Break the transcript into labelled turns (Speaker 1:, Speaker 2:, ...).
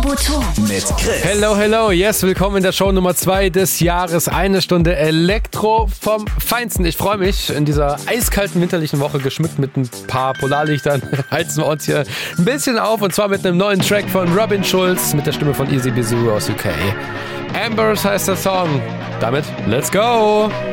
Speaker 1: Foto
Speaker 2: mit Chris.
Speaker 3: Hello, yes, willkommen in der Show Nummer 2 des Jahres. Eine Stunde Elektro vom Feinsten. Ich freue mich, in dieser eiskalten winterlichen Woche geschmückt mit ein paar Polarlichtern heizen wir uns hier ein bisschen auf, und zwar mit einem neuen Track von Robin Schulz mit der Stimme von Easy Bizarro aus UK. Ambers heißt der Song. Damit, let's go!